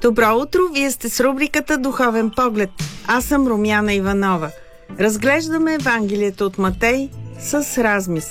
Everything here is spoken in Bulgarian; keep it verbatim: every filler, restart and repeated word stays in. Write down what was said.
Добро утро, вие сте с рубриката Духовен поглед. Аз съм Румяна Иванова. Разглеждаме Евангелието от Матей с размисъл.